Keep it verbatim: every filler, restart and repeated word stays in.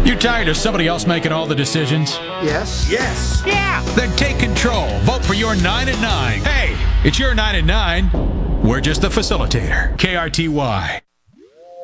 You tired of somebody else making all the decisions? Yes. Yes. Yeah. Then take control. Vote for your nine at nine. Hey, it's your nine at nine. We're just the facilitator. K R T Y.